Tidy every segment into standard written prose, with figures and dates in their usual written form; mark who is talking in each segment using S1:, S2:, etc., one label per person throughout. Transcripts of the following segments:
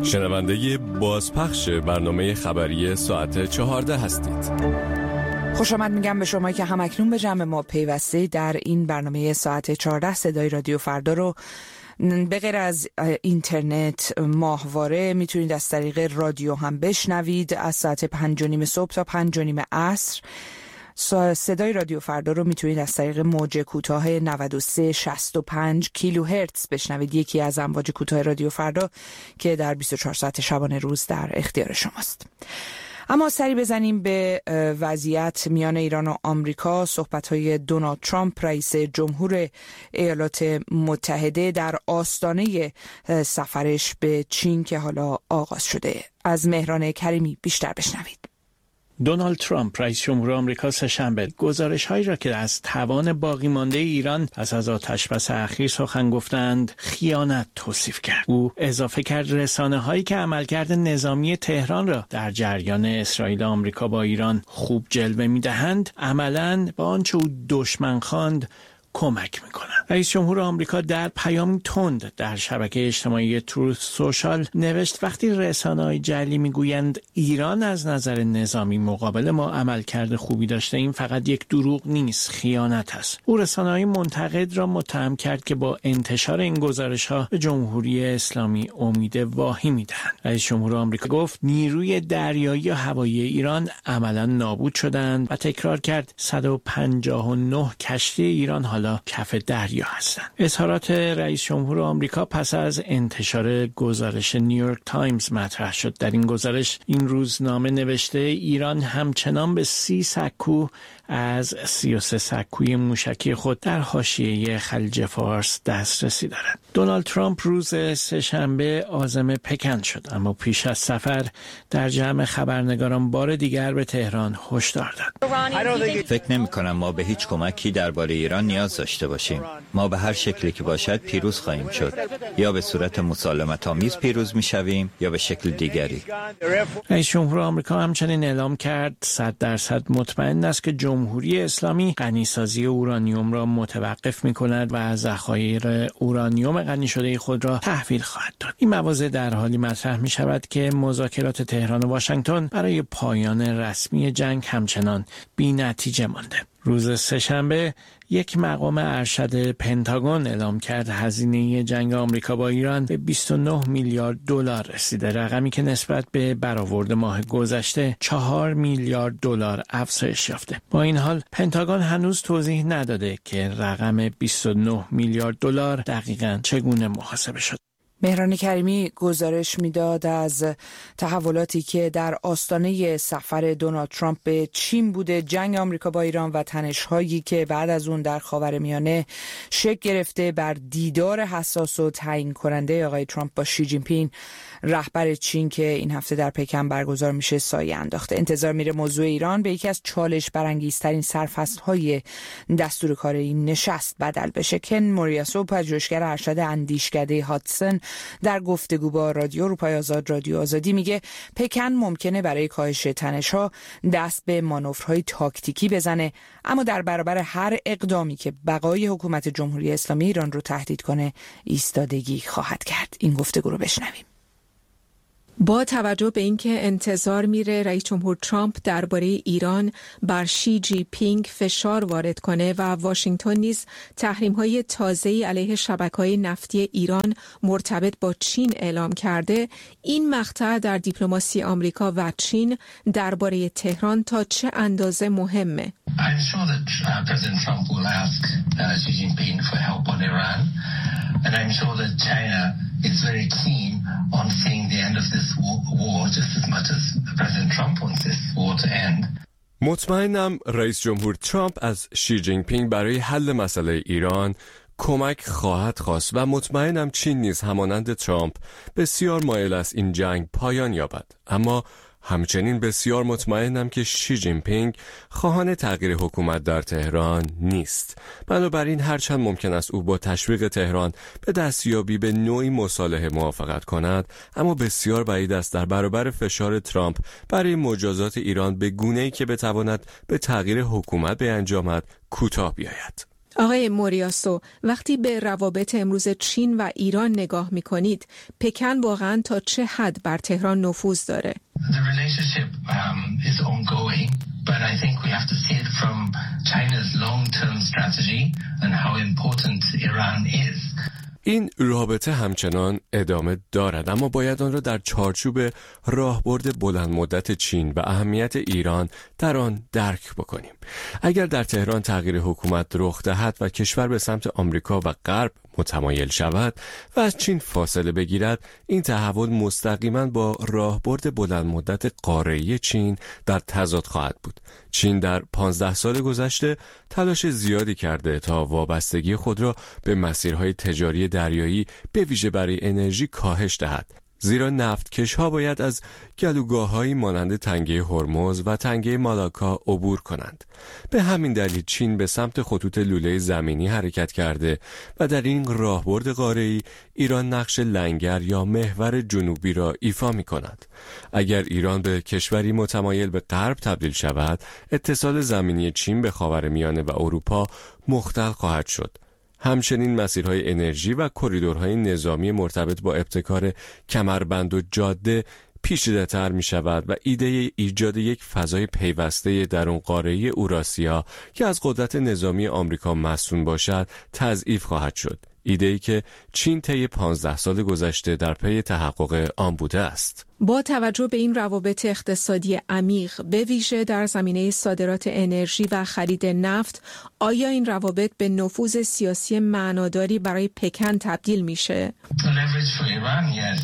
S1: شنونده بازپخش برنامه خبری ساعت 14 هستید.
S2: خوش آمد میگم به شما که همکنون به جمع ما پیوسته در این برنامه ساعت 14 صدای رادیو فردا رو به غیر از اینترنت ماهواره میتونید از طریق رادیو هم بشنوید. از ساعت 5:30 صبح تا 5:30 عصر صدای رادیو فردا رو میتونید از طریق موج کوتاه 9365 کیلوهرتز بشنوید، یکی از امواج کوتاه رادیو فردا که در 24 ساعت شبانه روز در اختیار شماست. اما سری بزنیم به وضعیت میان ایران و آمریکا. صحبت‌های دونالد ترامپ رئیس جمهور ایالات متحده در آستانه سفرش به چین که حالا آغاز شده. از مهران کریمی بیشتر بشنوید.
S3: دونالد ترامپ رئیس جمهور آمریکا سه‌شنبه گزارش‌هایی را که از توان باقی مانده ایران پس از آتش‌بس اخیر سخن گفتند خیانت توصیف کرد. او اضافه کرد رسانه‌هایی که عملکرد نظامی تهران را در جریان اسرائیل آمریکا با ایران خوب جلوه می‌دهند عملاً با آنچه او دشمن خواند کمک میکنند. رئیس جمهور آمریکا در پیامی تند در شبکه اجتماعی تروث سوشال نوشت وقتی رسانه‌های جعلی میگویند ایران از نظر نظامی مقابل ما عملکرد خوبی داشته، این فقط یک دروغ نیست، خیانت است. او رسانه‌های منتقد را متهم کرد که با انتشار این گزارش‌ها به جمهوری اسلامی امید واهی میدهند. رئیس جمهور آمریکا گفت نیروی دریایی و هوایی ایران عملاً نابود شدند و تکرار کرد 159 کشتی ایران حالا کف دریا هستند. اظهارات رئیس جمهور آمریکا پس از انتشار گزارش نیویورک تایمز مطرح شد. در این گزارش این روزنامه نوشته ایران همچنان به 30 سکو از 33 سکوی موشکی خود در حاشیه خلیج فارس دسترسی دارد. دونالد ترامپ روز سه‌شنبه عازم پکن شد، اما پیش از سفر در جمع خبرنگاران بار دیگر به تهران هشدار داد.
S4: فکر نمی‌کنم ما به هیچ کمکی درباره ایران نیاز داشته باشیم. ما به هر شکلی که باشد پیروز خواهیم شد. یا به صورت مسالمت‌آمیز پیروز می‌شویم یا به شکل دیگری.
S3: رئیس جمهور آمریکا همچنین اعلام کرد 100% مطمئن است که جمهوری اسلامی غنیسازی اورانیوم را متوقف می‌کند و ذخایر اورانیوم غنی شده خود را تحویل خواهد داد. این مواضع در حالی مطرح می‌شود که مذاکرات تهران و واشنگتن برای پایان رسمی جنگ همچنان بی‌نتیجه مانده. روز سه‌شنبه یک مقام ارشد پنتاگون اعلام کرد هزینه جنگ آمریکا با ایران به 29 میلیارد دلار رسیده، رقمی که نسبت به برآورد ماه گذشته 4 میلیارد دلار افزایش یافته. با این حال پنتاگون هنوز توضیح نداده که رقم 29 میلیارد دلار دقیقاً چگونه محاسبه شد.
S2: مهران کریمی گزارش میداد از تحولاتی که در آستانه سفر دونالد ترامپ به چین بوده، جنگ آمریکا با ایران و تنش‌هایی که بعد از اون در خاورمیانه شکل گرفته بر دیدار حساس و تعیین کننده آقای ترامپ با شی جین پینگ رهبر چین که این هفته در پکن برگزار میشه سایه انداخته. انتظار میره موضوع ایران به یکی از چالش برانگیزترین سرفصل‌های دستور کار این نشست بدل بشه. کن موریاسو، پژوهشگر ارشد اندیشکده هاتسون، در گفتگو با رادیو اروپای آزاد رادیو آزادی میگه پکن ممکنه برای کاهش تنش‌ها دست به مانورهای تاکتیکی بزنه، اما در برابر هر اقدامی که بقای حکومت جمهوری اسلامی ایران رو تهدید کنه ایستادگی خواهد کرد. این گفتگو رو بشنویم.
S5: با توجه به اینکه انتظار میره رئیس جمهور ترامپ درباره ایران بر شی جین پینگ فشار وارد کنه و واشنگتن نیز تحریم‌های تازه‌ای علیه شبکه‌های نفتی ایران مرتبط با چین اعلام کرده، این مقطع در دیپلماسی آمریکا و چین درباره تهران تا چه اندازه مهمه؟
S6: I'm sure that President Trump will ask Xi Jinping for help on Iran, and I'm sure that China is very keen on seeing the end of this war just as much as President Trump wants this war to end.
S1: مطمئنم رئیس جمهور ترامپ از شی جین پینگ برای حل مسئله ایران کمک خواهد خواست و مطمئنم چین نیز همانند ترامپ بسیار مایل است این جنگ پایان یابد. اما همچنین بسیار مطمئنم که شی جین پینگ خواهان تغییر حکومت در تهران نیست. بنابراین هرچند ممکن است او با تشویق تهران به دستیابی به نوعی مصالحه موافقت کند، اما بسیار بعید است در برابر فشار ترامپ برای مجازات ایران به گونه‌ای که بتواند به تغییر حکومت بیانجامد کوتاه بیاید.
S5: آقای موریاسو، وقتی به روابط امروز چین و ایران نگاه می‌کنید، پکن واقعاً تا چه حد بر تهران نفوذ داره؟
S6: The relationship is ongoing, but I think we have to see it from China's long-term strategy and how important Iran is.
S1: این رابطه همچنان ادامه دارد، اما باید آن را در چارچوب راهبرد بلند مدت چین و اهمیت ایران در آن درک بکنیم. اگر در تهران تغییر حکومت رخ دهد و کشور به سمت آمریکا و غرب متمایل شود و از چین فاصله بگیرد، این تحول مستقیما با راهبرد بلند مدت قاره‌ای چین در تضاد خواهد بود. چین در 15 سال گذشته تلاش زیادی کرده تا وابستگی خود را به مسیرهای تجاری دریایی به ویژه برای انرژی کاهش دهد، زیرا نفتکش‌ها باید از گلوگاه‌هایی مانند تنگه هرمز و تنگه مالاکا عبور کنند. به همین دلیل چین به سمت خطوط لوله زمینی حرکت کرده و در این راهبرد قاره‌ای ایران نقش لنگر یا محور جنوبی را ایفا می‌کند. اگر ایران به کشوری متمایل به غرب تبدیل شود، اتصال زمینی چین به خاورمیانه و اروپا مختل خواهد شد. همچنین مسیرهای انرژی و کریدورهای نظامی مرتبط با ابتکار کمربند و جاده پیچیده‌تر می شود و ایده ایجاد یک فضای پیوسته درون قاره اوراسیا که از قدرت نظامی آمریکا مصون باشد تضعیف خواهد شد. ایده‌ای که چین طی 15 سال گذشته در پی تحقق آن بوده است.
S5: با توجه به این روابط اقتصادی عمیق، به ویژه در زمینه صادرات انرژی و خرید نفت، آیا این روابط به نفوذ سیاسی معناداری برای پکن تبدیل میشه؟
S6: Leverage for Iran, yes.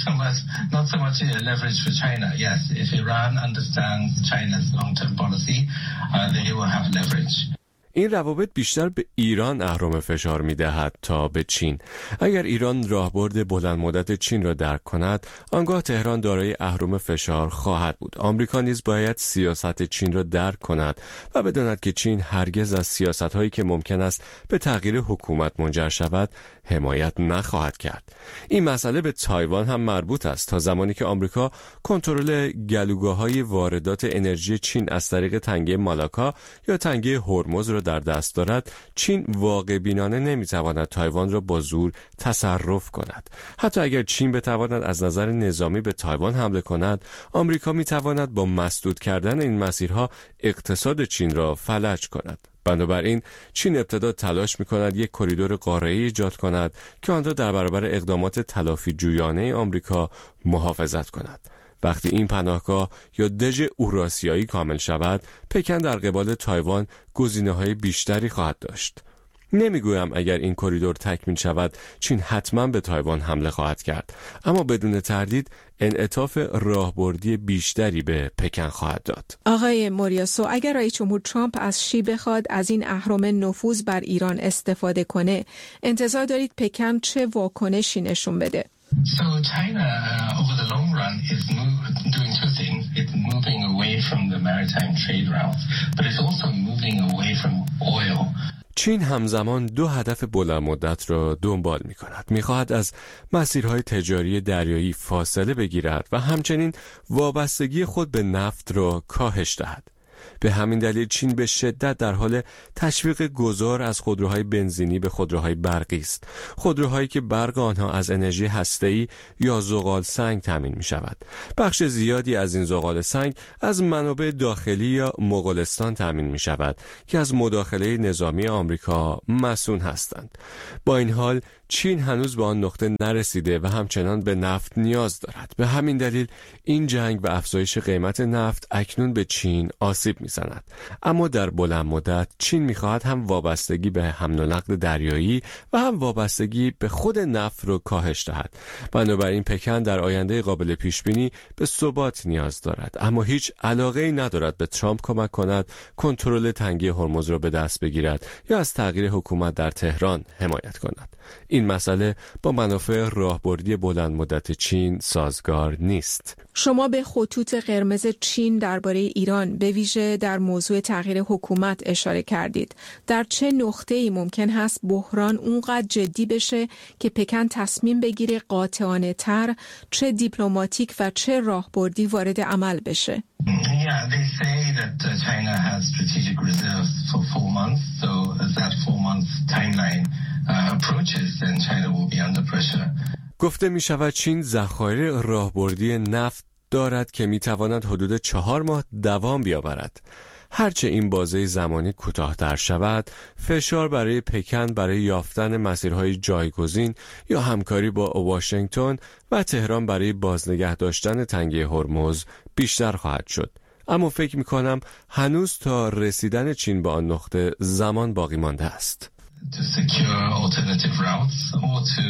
S6: Not so much leverage for China, yes. If Iran understands China's long-term policy, they will have leverage.
S1: این روابط بیشتر به ایران اهرم فشار می‌دهد تا به چین. اگر ایران راهبرد بلند مدت چین را درک کند، آنگاه تهران دارای اهرم فشار خواهد بود. آمریکا نیز باید سیاست چین را درک کند و بداند که چین هرگز از سیاست‌هایی که ممکن است به تغییر حکومت منجر شود حمایت نخواهد کرد. این مسئله به تایوان هم مربوط است. تا زمانی که آمریکا کنترل گلوگاه‌های واردات انرژی چین از طریق تنگه مالاکا یا تنگه هرمز را در دست دارد، چین واقع بینانه نمیتواند تایوان را با زور تصرف کند. حتی اگر چین بتواند از نظر نظامی به تایوان حمله کند، آمریکا میتواند با مسدود کردن این مسیرها اقتصاد چین را فلج کند. بنابراین چین ابتدا تلاش می‌کند یک کریدور قاره‌ای ایجاد کند که آن را در برابر اقدامات تلافی جویانه آمریکا محافظت کند. وقتی این پناهگاه یا دژ اوراسیایی کامل شود، پکن در قبال تایوان گزینه‌های بیشتری خواهد داشت. نمیگویم اگر این کریدور تکمیل شود چین حتما به تایوان حمله خواهد کرد، اما بدون تردید انعطاف راهبردی بیشتری به پکن خواهد داد.
S5: آقای موریاسو، اگر رئیس جمهور ترامپ از شی بخواد از این اهرم نفوذ بر ایران استفاده کنه، انتظار دارید پکن چه واکنشی نشون بده؟
S6: So China, over the long run, is doing two things. It's moving away from the maritime trade routes, but it's also moving away from oil.
S1: چین همزمان دو هدف بلند مدت را دنبال می کند. می خواهد از مسیرهای تجاری دریایی فاصله بگیرد و همچنین وابستگی خود به نفت را کاهش دهد. به همین دلیل چین به شدت در حال تشویق گذار از خودروهای بنزینی به خودروهای برقی است. خودروهایی که برق آنها از انرژی هسته‌ای یا زغال سنگ تامین می شود. بخش زیادی از این زغال سنگ از منابع داخلی یا مغولستان تامین می شود که از مداخله نظامی آمریکا مصون هستند. با این حال چین هنوز به آن نقطه نرسیده و همچنان به نفت نیاز دارد. به همین دلیل این جنگ و افزایش قیمت نفت اکنون به چین آسیب می‌زند. اما در بلند مدت چین می‌خواهد هم وابستگی به حمل و نقل دریایی و هم وابستگی به خود نفت را کاهش دهد. بنابراین پکن در آینده قابل پیش‌بینی به ثبات نیاز دارد، اما هیچ علاقه‌ای ندارد به ترامپ کمک کند کنترل تنگه هرمز را به دست بگیرد یا از تغییر حکومت در تهران حمایت کند. این مسئله با منافع راهبردی بلند مدت چین سازگار نیست.
S5: شما به خطوط قرمز چین درباره ایران به ویژه در موضوع تغییر حکومت اشاره کردید. در چه نقطه‌ای ممکن هست بحران اونقدر جدی بشه که پکن تصمیم بگیره قاطعانه تر، چه دیپلماتیک و چه راهبردی وارد عمل بشه؟
S6: Yeah, Yeah, they say that China has strategic reserves for 4 months. So as that 4 months timeline approaches, then China will be under pressure.
S1: گفته می شود چین ذخایر راهبردی نفت دارد که می تواند حدود 4 ماه دوام بیاورد. هرچه این بازه زمانی کوتاه‌تر شود، فشار برای پکن برای یافتن مسیرهای جایگزین یا همکاری با واشنگتن و تهران برای بازنگه داشتن تنگه هرمز بیشتر خواهد شد. اما فکر می‌کنم هنوز تا رسیدن چین به آن نقطه زمان باقی مانده است.
S6: To secure alternative routes or to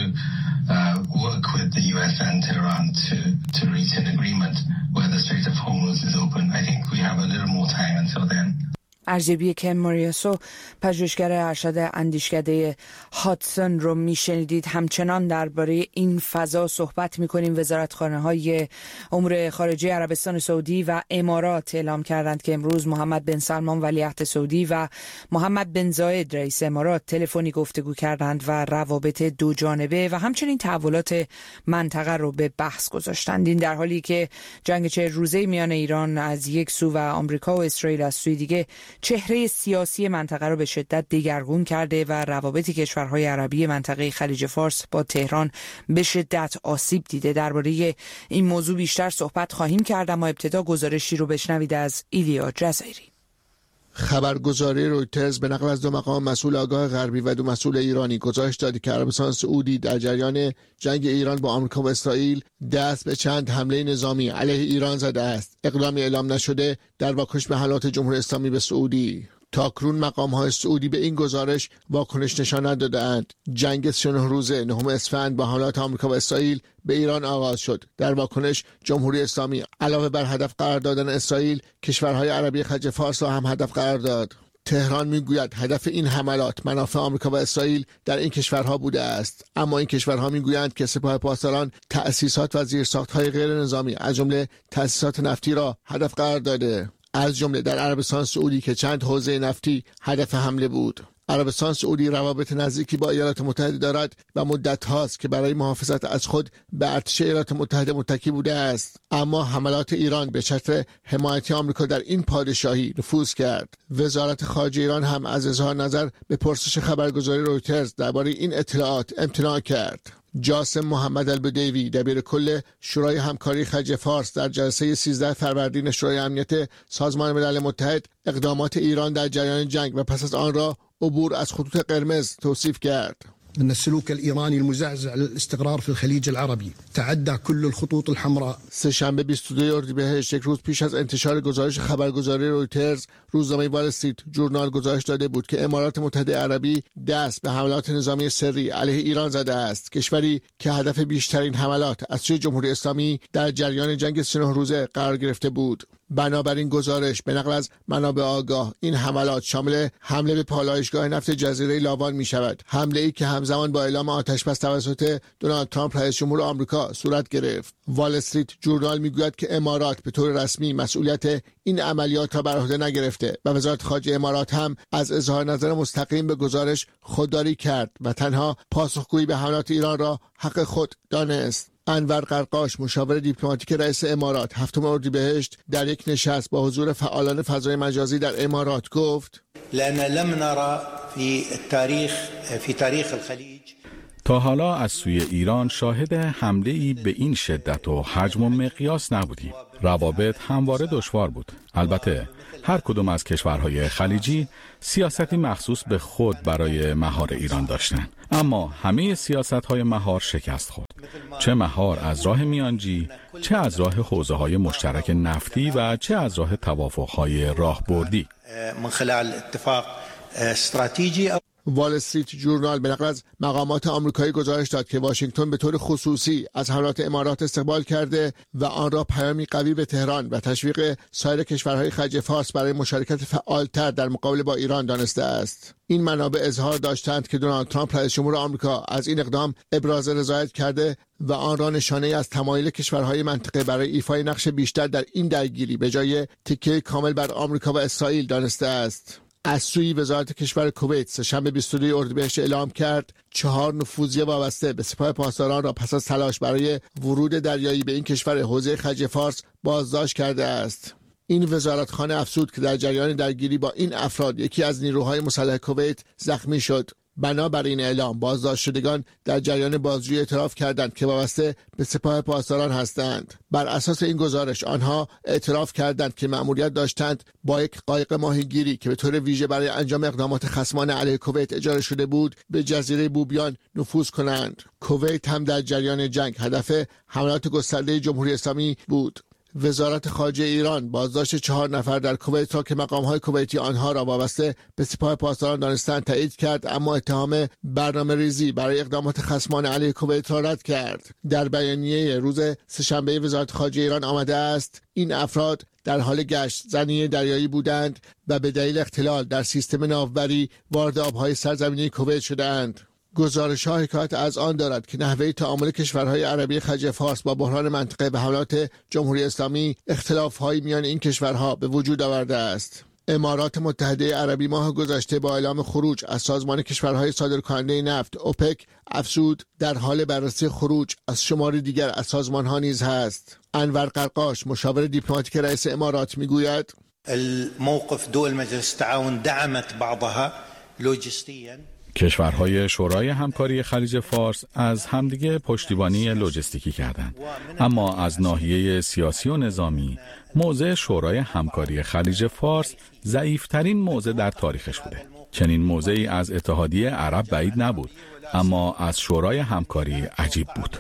S6: work with the US and Tehran to reach an agreement where the Strait of Hormuz is open. I think we have a little more time until then.
S2: ارزیابی کم موریاسو پژوهشگر ارشد اندیشکده هاتسون رو میشنیدید. همچنان درباره این فضا صحبت میکنیم. وزارتخانه‌های امور خارجه عربستان سعودی و امارات اعلام کردند که امروز محمد بن سلمان ولیعهد سعودی و محمد بن زاید رئیس امارات تلفنی گفتگو کردند و روابط دو جانبه و همچنین تحولات منطقه رو به بحث گذاشتند. این در حالی که جنگ 40 روزه میان ایران از یک سو و آمریکا و اسرائیل از سوی دیگه چهره سیاسی منطقه را به شدت دگرگون کرده و روابط کشورهای عربی منطقه خلیج فارس با تهران به شدت آسیب دیده. درباره این موضوع بیشتر صحبت خواهیم کرد، اما ابتدا گزارشی رو بشنوید از ایلیا جزایری.
S7: خبرگزاری رویترز به نقل از 2 مقام مسئول آگاه غربی و 2 مسئول ایرانی گزارش داد که عربستان سعودی در جریان جنگ ایران با آمریکا و اسرائیل دست به چند حمله نظامی علیه ایران زده است. اقدامی اعلام نشده در واکنش به حملات جمهوری اسلامی به سعودی. تاکنون مقام‌های سعودی به این گزارش واکنش نشان نداده‌اند. جنگ 39 روزه 9 اسفند با حملات آمریکا و اسرائیل به ایران آغاز شد. در واکنش جمهوری اسلامی علاوه بر هدف قرار دادن اسرائیل، کشورهای عربی خلیج فارس را هم هدف قرار داد. تهران میگوید هدف این حملات منافع آمریکا و اسرائیل در این کشورها بوده است، اما این کشورها میگویند که سپاه پاسداران تأسیسات و زیرساخت‌های غیر نظامی از جمله تأسیسات نفتی را هدف قرار داده، از جمله در عربستان سعودی که چند حوزه نفتی هدف حمله بود. عربستان سعودی روابط نزدیکی با ایالات متحده دارد و مدت هاست که برای محافظت از خود به ارتش ایالات متحده متکی بوده است، اما حملات ایران به چتر حمایتی آمریکا در این پادشاهی نفوذ کرد. وزارت خارجه ایران هم از اظهار نظر به پرسش خبرگزاری رویترز درباره این اطلاعات امتناع کرد. جاسم محمد البدیوی دبیر کل شورای همکاری خلیج فارس در جلسه 13 فروردین شورای امنیت سازمان ملل متحد اقدامات ایران در جریان جنگ و پس از آن را عبور از خطوط قرمز توصیف کرد.
S8: ان السلوك الايراني المزعزع للاستقرار في الخليج العربي تعدى كل الخطوط الحمراء.
S7: سه‌شنبه 22 اردیبهشت، یک روز پیش از انتشار گزارش خبرگزاری رویترز، روزنامه وال استریت جورنال گزارش داده بود که امارات متحده عربی دست به حملات نظامی سری علیه ایران زده است. کشوری که هدف بیشترین حملات از سوی جمهوری اسلامی در جریان جنگ 39 روزه قرار گرفته بود. بنابراین گزارش به نقل از منابع آگاه این حملات شامل حمله به پالایشگاه نفت جزیره لاوان می شود، حمله ای که همزمان با اعلام آتشبس توسط دونالد ترامپ رئیس جمهور آمریکا صورت گرفت. وال استریت جورنال میگوید که امارات به طور رسمی مسئولیت این عملیات را بر عهده نگرفته و وزارت خارجه امارات هم از اظهار نظر مستقیم به گزارش خودداری کرد و تنها پاسخگویی به حملات ایران را حق خود دانست. انور قرقاش مشاور دیپلماتیک رئیس امارات 7 اردیبهشت در یک نشست با حضور فعالان فضای مجازی در امارات گفت:
S9: لأن لم نرى في تاریخ الخلیج
S10: تا حالا از سوی ایران شاهد حمله‌ای به این شدت و حجم و مقیاس نبودیم. روابط همواره دشوار بود. البته هر کدام از کشورهای خلیجی سیاستی مخصوص به خود برای مهار ایران داشتند، اما همه سیاست‌های مهار شکست خورد، چه مهار از راه میانجی، چه از راه حوزه‌های مشترک نفتی و چه از راه توافق‌های راهبردی.
S9: من خلال اتفاق استراتیجی.
S7: وال استریت جورنال به نقل از مقامات آمریکایی گزارش داد که واشنگتن به طور خصوصی از حملات امارات استقبال کرده و آن را پیامی قوی به تهران و تشویق سایر کشورهای خلیج فارس برای مشارکت فعالتر در مقابله با ایران دانسته است. این منابع اظهار داشتند که دونالد ترامپ رئیس جمهور آمریکا از این اقدام ابراز رضایت کرده و آن را نشانه از تمایل کشورهای منطقه برای ایفای نقش بیشتر در این درگیری به جای تکیه کامل بر آمریکا و اسرائیل دانسته است. از سوی وزارت کشور کویت سه‌شنبه 22 اردیبهشت اعلام کرد 4 نفوذی وابسته به سپاه پاسداران را پس از تلاش برای ورود دریایی به این کشور حوزه خلیج فارس بازداشت کرده است. این وزارتخانه افزود که در جریان درگیری با این افراد یکی از نیروهای مسلح کویت زخمی شد. بنابر این اعلام بازداشت شدگان در جریان بازجویی اعتراف کردند که وابسته به سپاه پاسداران هستند. بر اساس این گزارش آنها اعتراف کردند که مأموریت داشتند با یک قایق ماهیگیری که به طور ویژه برای انجام اقدامات خصمانه علیه کویت اجاره شده بود به جزیره بوبیان نفوذ کنند. کویت هم در جریان جنگ هدف حملات گسترده جمهوری اسلامی بود. وزارت خارجه ایران بازداشت 4 نفر در کویت را که مقام‌های کویتی آنها را وابسته به سپاه پاسداران دانستند تایید کرد، اما اتهام برنامه‌ریزی برای اقدامات خصمانه علیه کویت را رد کرد. در بیانیه روز سه‌شنبه وزارت خارجه ایران آمده است این افراد در حال گشت زنی دریایی بودند و به دلیل اختلال در سیستم ناوبری وارد آب‌های سرزمینی کویت شدند. گزارش‌ها حکایت از آن دارد که نحوه تعامل کشورهای عربی خلیج فارس با بحران منطقه و حملات جمهوری اسلامی اختلاف‌های میان این کشورها به وجود آورده است. امارات متحده عربی ماه گذشته با اعلام خروج از سازمان کشورهای صادرکننده نفت اوپک افزود در حال بررسی خروج از شماری دیگر از سازمان‌ها نیز هست. انور قرقاش مشاور دیپلماتیک رئیس امارات میگوید
S9: الموقف دول مجلس التعاون دعمت بعضها لوجستيا.
S10: کشورهای شورای همکاری خلیج فارس از همدیگه پشتیبانی لوجستیکی کردند، اما از ناحیه سیاسی و نظامی موضع شورای همکاری خلیج فارس ضعیف‌ترین موضع در تاریخش بوده. چنین موضعی از اتحادیه عرب بعید نبود، اما از شورای همکاری عجیب بود.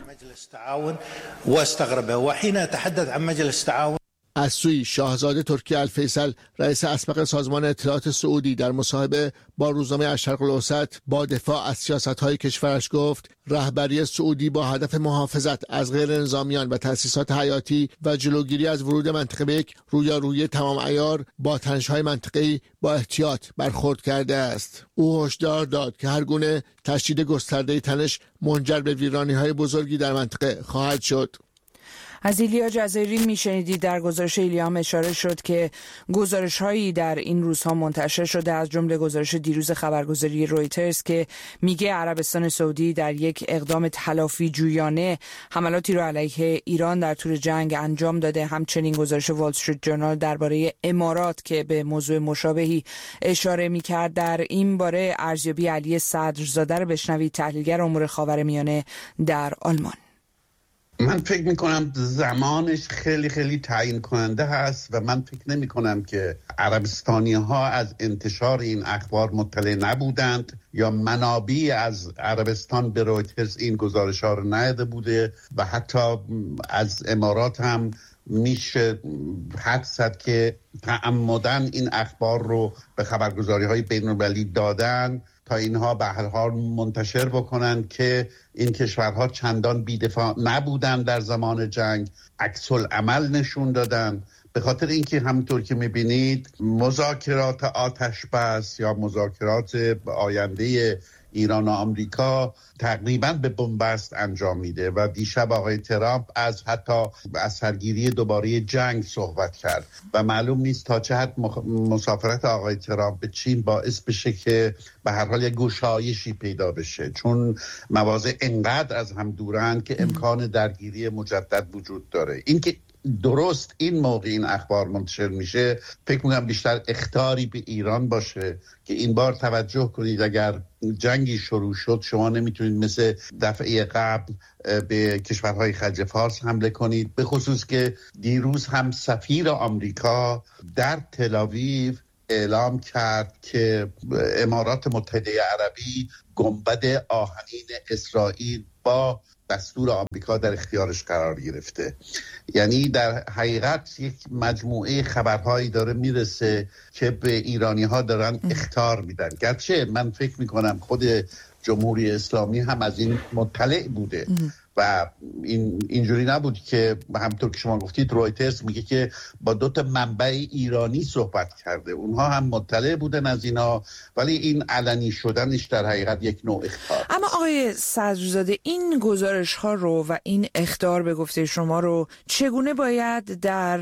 S7: از سوی شاهزاده ترکی الفیصل رئیس اسبق سازمان اطلاعات سعودی در مصاحبه با روزنامه الشرق الاوسط با دفاع از سیاست‌های کشورش گفت رهبری سعودی با هدف محافظت از غیر نظامیان و تأسیسات حیاتی و جلوگیری از ورود منطقه به یک رویارویی تمام عیار با تنش‌های منطقه‌ای با احتیاط برخورد کرده است. او هشدار داد که هر گونه تشدید گسترده تنش منجر به ویرانی‌های بزرگی در منطقه خواهد شد.
S2: از ایلیا جزایری میشنیدید. در گزارش ایلیا هم اشاره شد که گزارش‌هایی در این روزها منتشر شده، از جمله گزارش دیروز خبرگزاری رویترز که میگه عربستان سعودی در یک اقدام تلافی جویانه حملاتی را علیه ایران در طول جنگ انجام داده. همچنین گزارش وال استریت جورنال درباره امارات که به موضوع مشابهی اشاره میکرد. در این باره ارزیابی علی صدرزاده رو بشنوید، تحلیلگر امور خاورمیانه در آلمان.
S11: من فکر میکنم زمانش خیلی خیلی تعیین کننده هست و من فکر نمی کنم که عربستانی ها از انتشار این اخبار مطلع نبودند یا منابعی از عربستان به رویترز این گزارش ها رو نداده بوده و حتی از امارات هم میشه حدس زد که تعمدن این اخبار رو به خبرگزاری های بین المللی دادن تا اینها به هر حال منتشر بکنن که این کشورها چندان بی‌دفاع نبودن در زمان جنگ، عکس العمل نشون دادن. به خاطر اینکه همونطور که میبینید مذاکرات آتش بس یا مذاکرات آینده ایران و آمریکا تقریبا به بنبست انجام میده و دیشب آقای ترامپ از سرگیری دوباره جنگ صحبت کرد و معلوم نیست تا چه حد مسافرت آقای ترامپ به چین باعث بشه که به هر حال یک گشایشی پیدا بشه، چون مواضع انقدر از هم دورن که امکان درگیری مجدد وجود داره. اینکه درست این موقع این اخبار منتشر میشه فکر میکنم بیشتر اخطاری به ایران باشه که این بار توجه کنید اگر جنگی شروع شد شما نمیتونید مثل دفعه قبل به کشورهای خلیج فارس حمله کنید، به خصوص که دیروز هم سفیر آمریکا در تل‌آویو اعلام کرد که امارات متحده عربی گنبد آهنین اسرائیل با دستور آمریکا در اختیارش قرار گرفته. یعنی در حقیقت یک مجموعه خبرهایی داره میرسه که به ایرانی ها دارن اخطار میدن، گرچه من فکر میکنم خود جمهوری اسلامی هم از این مطلع بوده و اینجوری نبود که همطور که شما گفتید رویترز میگه که با 2 منبع ایرانی صحبت کرده، اونها هم مطلع بودن از اینا، ولی این علنی شدنش در حقیقت یک نوع اخطار.
S2: اما آقای صدرزاده این گزارش ها رو و این اخطار به گفته شما رو چگونه باید در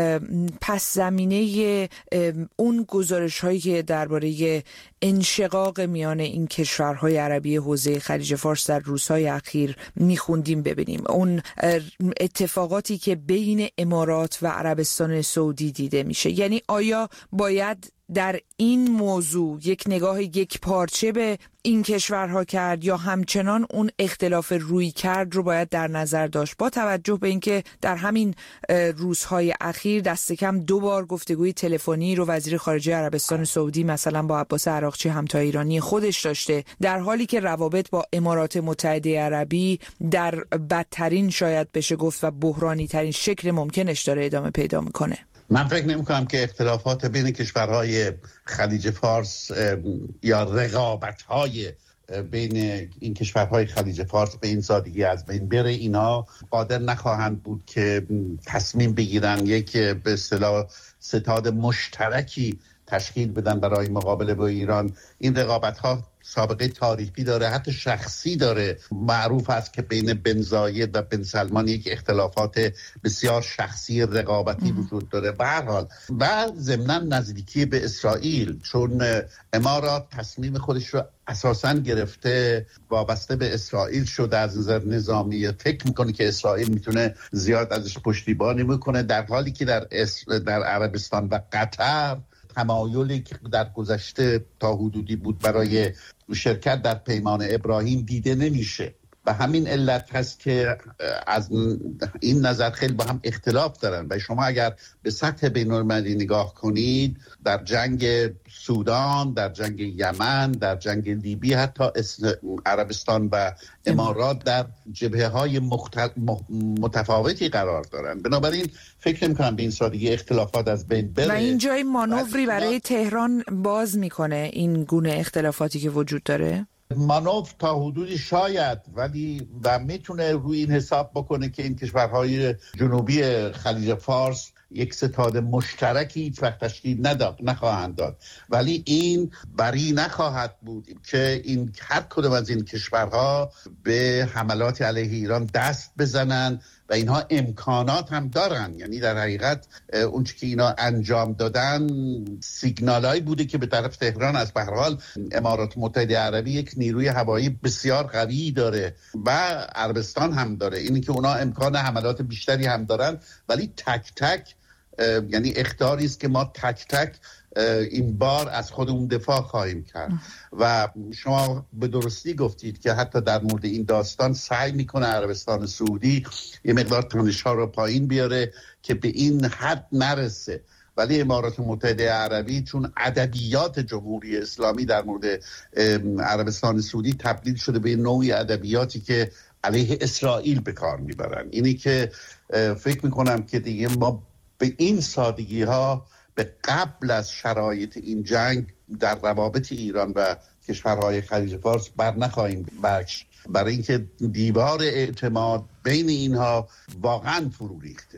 S2: پس زمینه اون گزارش هایی که درباره انشقاق میان این کشورهای عربی حوزه خلیج فارس در روزهای اخیر میخوندیم موندیم ببینیم. اون اتفاقاتی که بین امارات و عربستان سعودی دیده میشه، یعنی آیا باید در این موضوع یک نگاه یک پارچه به این کشورها کرد یا همچنان اون اختلاف رویکرد رو باید در نظر داشت، با توجه به اینکه در همین روزهای اخیر دست کم 2 بار گفتگوی تلفنی رو وزیر خارجه عربستان سعودی مثلا با عباس عراقچی همتای ایرانی خودش داشته، در حالی که روابط با امارات متحده عربی در بدترین شاید بشه گفت و بحرانی ترین شکل ممکنش داره ادامه پیدا میکنه.
S11: من فکر نمی کنم که اختلافات بین کشورهای خلیج فارس یا رقابت‌های بین این کشورهای خلیج فارس به این سادگی از بین بره. اینا قادر نخواهند بود که تصمیم بگیرن یک به اصطلاح ستاد مشترکی تشکیل بدن برای مقابله با ایران. این رقابت‌ها سابقه تاریخی داره، حتی شخصی داره. معروف است که بین بن زاید و بن سلمان یک اختلافات بسیار شخصی رقابتی وجود داره. به هر حال و ضمناً نزدیکی به اسرائیل، چون امارات تصمیم خودش رو اساساً گرفته وابسته به اسرائیل شده از نظر نظامی. فکر میکنه که اسرائیل میتونه زیاد ازش پشتیبانی میکنه، در حالی که در عربستان و قطر تمایلی که در گذشته تا حدودی بود برای شرکت در پیمان ابراهیم دیده نمیشه. و همین علت هست که از این نظر خیلی با هم اختلاف دارن. و شما اگر به سطح بین‌المللی نگاه کنید، در جنگ سودان، در جنگ یمن، در جنگ لیبی، حتی عربستان و امارات در جبهه‌های متفاوتی قرار دارن. بنابراین فکر نمی‌کنم به این سادگی اختلافات از بین بره.
S2: و این جای مانوری برای تهران باز میکنه این گونه اختلافاتی که وجود داره؟
S11: مانور تا حدودی شاید، ولی و میتونه روی این حساب بکنه که این کشورهای جنوبی خلیج فارس یک ستاد مشترکی هیچ وقت تشکیل نخواهند داد. ولی این بری نخواهد بود که این هر کدوم از این کشورها به حملات علیه ایران دست بزنن و اینها امکانات هم دارن. یعنی در حقیقت اون چیزی که اینا انجام دادن سیگنالایی بوده که به طرف تهران از به هر حال امارات متحده عربی یک نیروی هوایی بسیار قوی داره و عربستان هم داره. اینی که اونا امکان حملات بیشتری هم دارن، ولی تک تک یعنی اخطاری است که ما تک تک این بار از خودمون دفاع خواهیم کرد. و شما به درستی گفتید که حتی در مورد این داستان سعی میکنه عربستان سعودی یه مقدار تنش‌ها رو پایین بیاره که به این حد نرسه. ولی امارات متحده عربی چون ادبیات جمهوری اسلامی در مورد عربستان سعودی تبدیل شده به نوعی ادبیاتی که علیه اسرائیل به کار میبرن، اینی که فکر میکنم که دیگه ما به این سادگی ها به قبل از شرایط این جنگ در روابط ایران و کشورهای خلیج فارس بر نخواهیم بخش، برای اینکه دیوار اعتماد بین اینها واقعا فرو ریخته.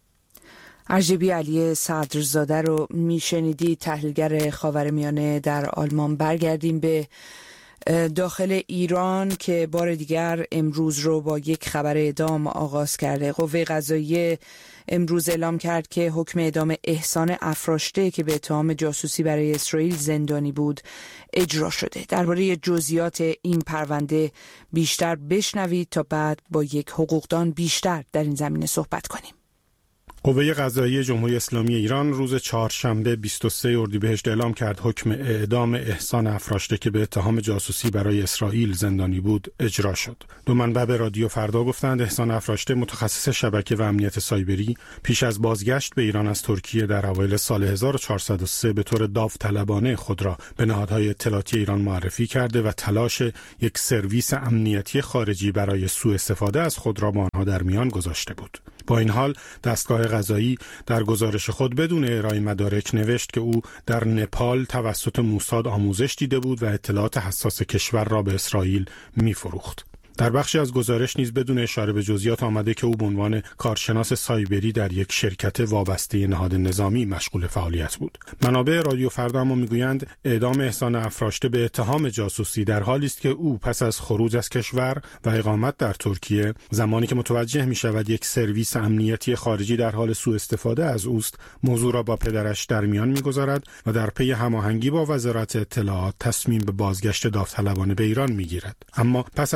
S2: ارجبی علی صدرزاده رو میشنیدی، تحلیلگر خاورمیانه در آلمان. برگردیم به داخل ایران که بار دیگر امروز رو با یک خبر اعدام آغاز کرده. قوه قضاییه امروز اعلام کرد که حکم اعدام احسان افراشته که به اتهام جاسوسی برای اسرائیل زندانی بود اجرا شده. درباره جزئیات این پرونده بیشتر بشنوید تا بعد با یک حقوقدان بیشتر در این زمینه صحبت کنیم.
S12: قوه قضاییه جمهوری اسلامی ایران روز چهارشنبه 23 اردیبهشت اعلام کرد حکم اعدام احسان افراشته که به اتهام جاسوسی برای اسرائیل زندانی بود اجرا شد. دو منبع به رادیو فردا گفتند احسان افراشته متخصص شبکه و امنیت سایبری پیش از بازگشت به ایران از ترکیه در اوایل سال 1403 به طور داوطلبانه خود را به نهادهای اطلاعاتی ایران معرفی کرده و تلاش یک سرویس امنیتی خارجی برای سوء استفاده از خود را با آنها در میان گذاشته بود. با این حال دستگاه قضایی در گزارش خود بدون ارائه مدارک نوشت که او در نپال توسط موساد آموزش دیده بود و اطلاعات حساس کشور را به اسرائیل می‌فروخت. در بخشی از گزارش نیز بدون اشاره به جزئیات آمده که او به عنوان کارشناس سایبری در یک شرکت وابسته نهاد نظامی مشغول فعالیت بود. منابع رادیو فردا اما میگویند اعدام احسان افراشته به اتهام جاسوسی در حالی است که او پس از خروج از کشور و اقامت در ترکیه، زمانی که متوجه می‌شود یک سرویس امنیتی خارجی در حال سوء استفاده از اوست، موضوع را با پدرش در میان می‌گذارد و در پی هماهنگی با وزارت اطلاعات تصمیم به بازگشت داوطلبانه به ایران می‌گیرد. اما پس از بازگشت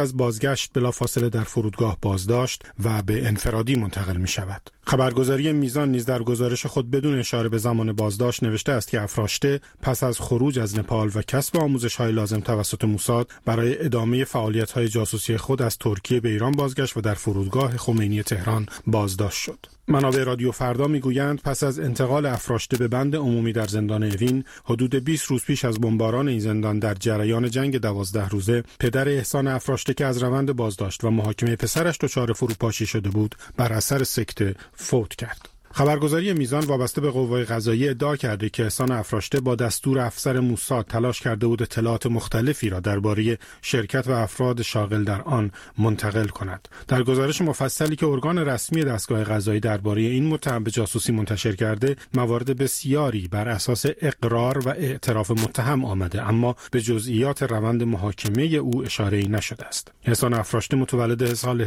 S12: بازگشت بلافاصله در فرودگاه بازداشت و به انفرادی منتقل می شود. خبرگزاری میزان نیز در گزارش خود بدون اشاره به زمان بازداشت نوشته است که افراشته پس از خروج از نپال و کسب آموزش‌های لازم توسط موساد برای ادامه فعالیت‌های جاسوسی خود از ترکیه به ایران بازگشت و در فرودگاه خمینی تهران بازداشت شد. منابع رادیو فردا میگویند پس از انتقال افراشته به بند عمومی در زندان اوین حدود 20 روز پیش از بمباران این زندان در جریان جنگ 12 روزه، پدر احسان افراشته که از روند بازداشت و محاکمه پسرش دچار فروپاشی شده بود بر اثر سکته فوت کرد. خبرگزاری میزان وابسته به قوای قضاییه ادعا کرده که احسان افراشته با دستور افسر موساد تلاش کرده بود اطلاعات مختلفی را درباره شرکت و افراد شاغل در آن منتقل کند. در گزارش مفصلی که ارگان رسمی دستگاه قضایی درباره این متهم به جاسوسی منتشر کرده، موارد بسیاری بر اساس اقرار و اعتراف متهم آمده، اما به جزئیات روند محاکمه او اشاره‌ای نشده است. احسان افراشته متولد سال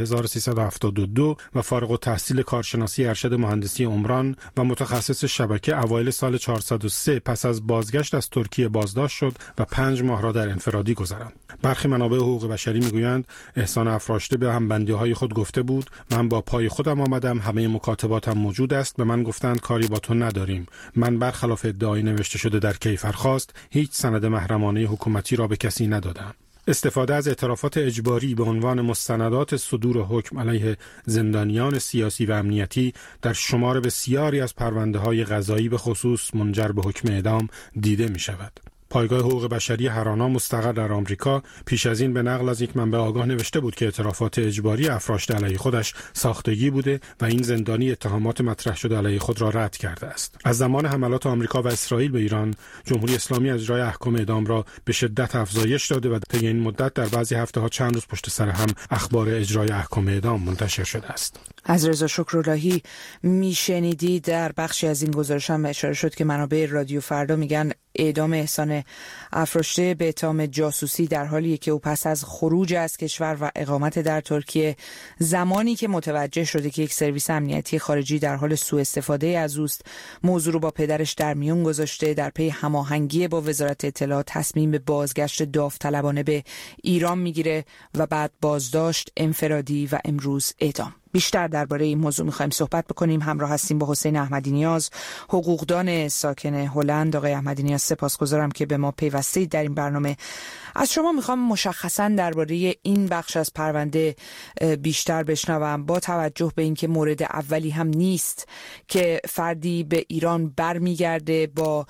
S12: 1372 و فارغ التحصیل کارشناسی ارشد مهندسی عمران و متخصص شبکه اوایل سال 403 پس از بازگشت از ترکیه بازداشت شد و 5 ماه را در انفرادی گذراند. برخی منابع حقوق بشری میگویند احسان افراشته به همبندی‌های خود گفته بود: من با پای خودم آمدم، همه مکاتباتم موجود است، به من گفتند کاری با تو نداریم. من برخلاف ادعای نوشته شده در کیفرخواست هیچ سند محرمانه حکومتی را به کسی ندادم. استفاده از اعترافات اجباری به عنوان مستندات صدور حکم علیه زندانیان سیاسی و امنیتی در شمار بسیاری از پرونده‌های قضایی به خصوص منجر به حکم اعدام دیده می شود. پایگاه حقوق بشری هرانا مستقر در آمریکا پیش از این به نقل از یک منبع آگاه نوشته بود که اعترافات اجباری افراشته علیه خودش ساختگی بوده و این زندانی اتهامات مطرح شده علیه خود را رد کرده است. از زمان حملات آمریکا و اسرائیل به ایران، جمهوری اسلامی اجرای احکام اعدام را به شدت افزایش داده و طی این مدت در بعضی هفته‌ها چند روز پشت سر هم اخبار اجرای احکام اعدام منتشر شده است.
S2: از رضا شکراللهی میشنیدی. در بخشی از این گزارش هم اشاره شد که منابع رادیو فردا میگن اعدام احسان افراشته به اتهام جاسوسی در حالیه که او پس از خروج از کشور و اقامت در ترکیه، زمانی که متوجه شده که یک سرویس امنیتی خارجی در حال سوء استفاده از اوست، موضوع رو با پدرش در میون گذاشته. در پی هماهنگی با وزارت اطلاعات تصمیم به بازگشت داوطلبانه به ایران میگیره و بعد بازداشت، انفرادی و امروز اعدام. بیشتر درباره این موضوع می‌خوایم صحبت بکنیم. همراه هستیم با حسین احمدی نیاز، حقوقدان ساکن هلند. آقای احمدی نیاز، سپاسگزارم که به ما پیوستید در این برنامه. از شما می‌خوام مشخصاً درباره این بخش از پرونده بیشتر بشنوم، با توجه به اینکه مورد اولی هم نیست که فردی به ایران برمیگرده با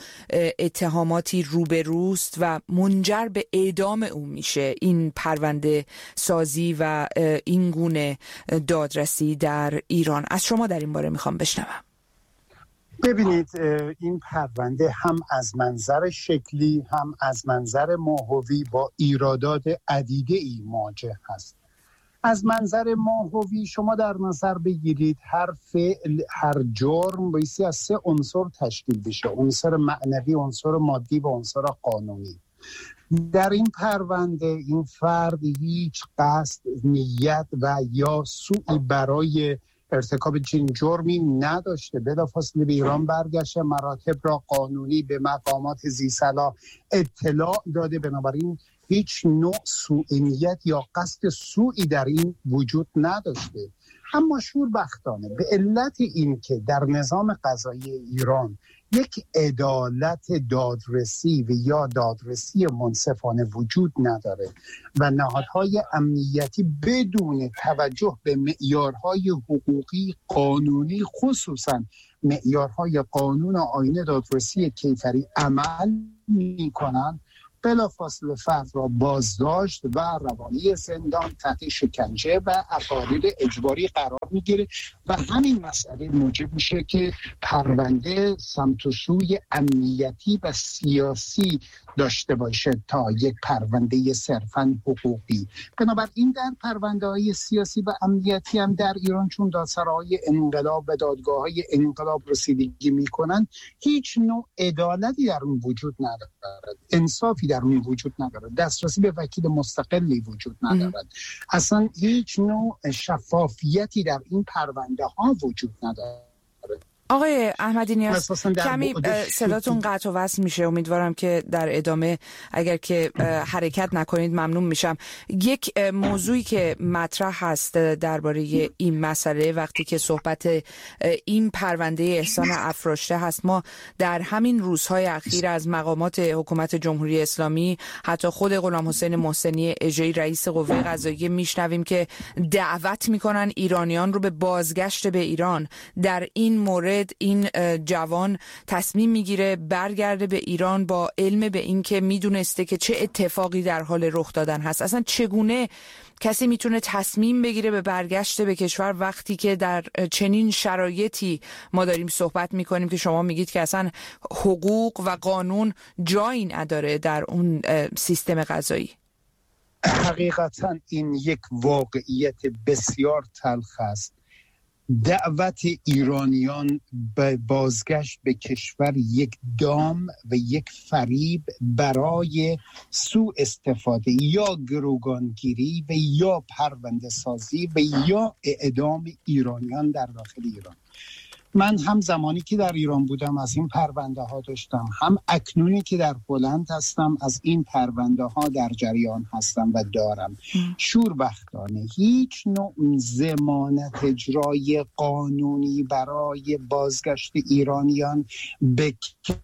S2: اتهاماتی روبروست و منجر به اعدام او میشه. این پرونده سازی و این گونه دادرسی در ایران، از شما در این باره میخوام بشنوم.
S13: ببینید، این پرونده هم از منظر شکلی هم از منظر ماهوی با ایرادات عدیده‌ای مواجه هست. از منظر ماهوی شما در نظر بگیرید هر فعل، هر جرم بایستی از 3 عنصر تشکیل بشه: عنصر معنوی، عنصر مادی و عنصر قانونی. در این پرونده این فرد هیچ قصد، نیت و یا سوئی برای ارتکاب چنین جرمی نداشته. بلافاصله به ایران برگشته، مراتب را قانونی به مقامات ذی‌صلاح اطلاع داده، بنابراین هیچ نوع سوء نیت یا قصد سوئی در این وجود نداشته. اما شوربختانه به علت این که در نظام قضایی ایران یک عدالت دادرسی و یا دادرسی منصفانه وجود نداره و نهادهای امنیتی بدون توجه به معیارهای حقوقی قانونی، خصوصا معیارهای قانون آیین دادرسی کیفری عمل می‌کنند، بلافاصله فرد را بازداشت و روانی زندان تحت شکنجه و اقاریر اجباری قرار میگیره و همین مسئله موجب میشه که پرونده سمت و سوی امنیتی و سیاسی داشته باشه تا یک پرونده صرفاً حقوقی. بنابراین در پرونده‌های سیاسی و امنیتی هم در ایران چون دادسراهای انقلاب و دادگاه‌های انقلاب رسیدگی میکنن، هیچ نوع عدالتی در اون وجود ندارد، انصافی در اون وجود ندارد، دسترسی به وکیل مستقلی وجود ندارد، اصلا هیچ نوع شفافیتی در این پرونده ها وجود ندارد.
S2: آقای احمدی نیاز کمی صداتون قطع و وصل میشه، امیدوارم که در ادامه اگر که حرکت نکنید ممنون میشم. یک موضوعی که مطرح هست درباره این مسئله وقتی که صحبت این پرونده احسان افراشته هست، ما در همین روزهای اخیر از مقامات حکومت جمهوری اسلامی حتی خود غلام حسین محسنی اژه‌ای رئیس قوه قضاییه میشنویم که دعوت میکنن ایرانیان رو به بازگشت به ایران. در این مورد این جوان تصمیم میگیره برگرده به ایران با علم به این که میدونسته که چه اتفاقی در حال رخ دادن هست. اصلا چگونه کسی میتونه تصمیم بگیره به برگشت به کشور وقتی که در چنین شرایطی ما داریم صحبت میکنیم که شما میگید که اصلا حقوق و قانون جایی نداره در اون سیستم قضایی؟
S13: حقیقتا این یک واقعیت بسیار تلخ است. دعوت ایرانیان به بازگشت به کشور یک دام و یک فریب برای سوء استفاده یا گروگانگیری و یا پرونده سازی و یا اعدام ایرانیان در داخل ایران. من هم زمانی که در ایران بودم از این پرونده ها داشتم، هم اکنونی که در هلند هستم از این پرونده ها در جریان هستم و دارم. شوربختانه هیچ نوع ضمانت اجرای قانونی برای بازگشت ایرانیان به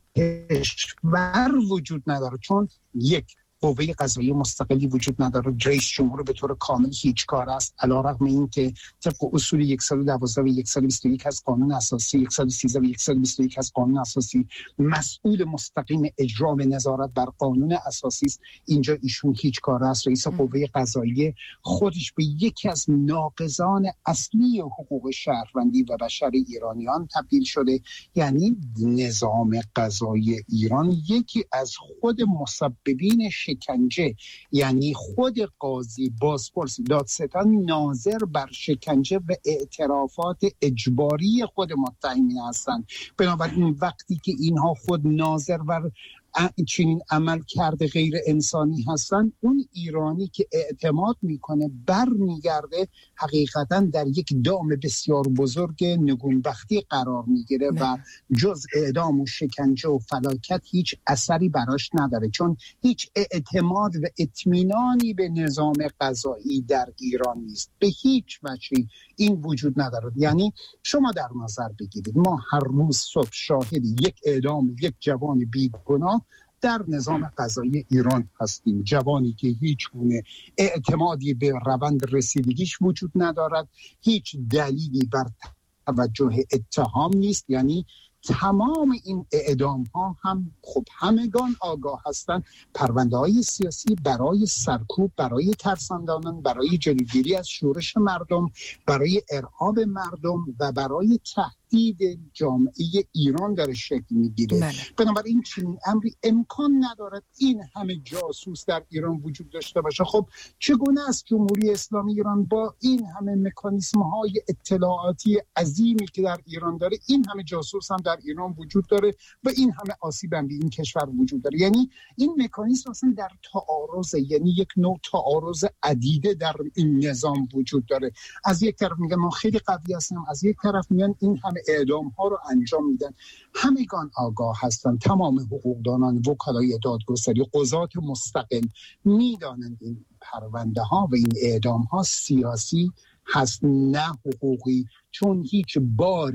S13: کشور وجود نداره، چون یک قوه قضاییه مستقلی وجود نداره. رئیس جمهور به طور کامل هیچ کار است، علیرغم اینکه طبق اصول 112 و 121 از قانون اساسی، 113 و 121 از قانون اساسی مسئول مستقیم اجرا و نظارت بر قانون اساسی است. اینجا ایشون هیچ کار است. رئیس قوه قضاییه خودش به یکی از ناقضان اصلی حقوق شهروندی و بشر ایرانیان تبدیل شده. یعنی نظام قضایی ایران یکی از خود مسببین شکنجه، یعنی خود قاضی، بازپرس، دادستان ناظر بر شکنجه و اعترافات اجباری خود متهمین هستند. بنابراین وقتی که اینها خود ناظر بر چنین عمل کرده غیر انسانی هستن، اون ایرانی که اعتماد میکنه برمیگرده حقیقتا در یک دام بسیار بزرگ نگونبختی قرار میگیره و جز اعدام و شکنجه و فلاکت هیچ اثری براش نداره، چون هیچ اعتماد و اطمینانی به نظام قضایی در ایران نیست. به هیچ وجهی این وجود نداره. یعنی شما در نظر بگیرید ما هر روز صبح شاهد یک اعدام یک جوان بیگناه در نظام قضایی ایران هستیم. جوانی که هیچ گونه اعتمادی به روند رسیدگیش وجود ندارد، هیچ دلیلی بر توجه اتهام نیست. یعنی تمام این اعدام ها هم خب همگان آگاه هستند پرونده های سیاسی برای سرکوب، برای ترساندنان، برای جلوگیری از شورش مردم، برای ارهاب مردم و برای تهدید جامعه ایران داره شکل میگیره. بنابراین چنین امری امکان ندارد این همه جاسوس در ایران وجود داشته باشه. خب چگونه است جمهوری اسلامی ایران با این همه مکانیسم های اطلاعاتی عظیمی که در ایران داره، این همه جاسوس هم در ایران وجود داره و این همه آسیب هم به این کشور وجود داره؟ یعنی این مکانیسم اصلا در تعارض، یعنی یک نوع تعارض عدیده در این نظام وجود داره. از یک طرف میگن ما خیلی قوی هستیم، از یک طرف میگن این همه اعدام ها رو انجام میدن. همگان آگاه هستن، تمام حقوقدانان، وکلای دادگستری، قضات مستقل میدانند این پرونده ها و این اعدام ها سیاسی هست نه حقوقی، چون هیچ بار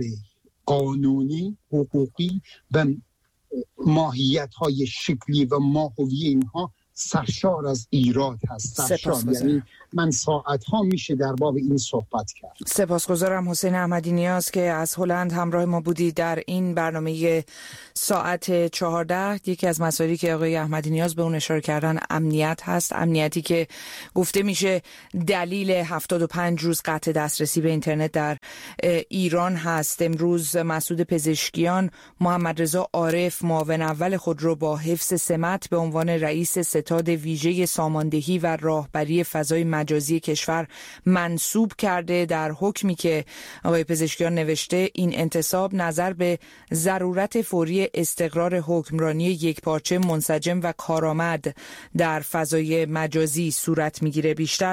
S13: قانونی، حقوقی و ماهیت های شکلی و ماهوی اینها سرشار از ایراد هست. سرشار، یعنی من ساعت ها میشه در باب این صحبت کرد.
S2: سپاسگزارم حسین احمدی نیاز که از هلند همراه ما بودی در این برنامه ساعت 14. یکی از مسائلی که آقای احمدی نیاز به اون اشاره کردن امنیت هست، امنیتی که گفته میشه دلیل 75 روز قطع دسترسی به اینترنت در ایران هست. امروز مسعود پزشکیان محمد رضا عارف معاون اول خود رو با حفظ سمت به عنوان رئیس ستاد ویژه ساماندهی و راهبری فضای مجازی کشور منصوب کرده. در حکمی که آقای پزشکیان نوشته این انتصاب نظر به ضرورت فوری استقرار حکمرانی یکپارچه، منسجم و کارآمد در فضای مجازی صورت میگیره. بیشتر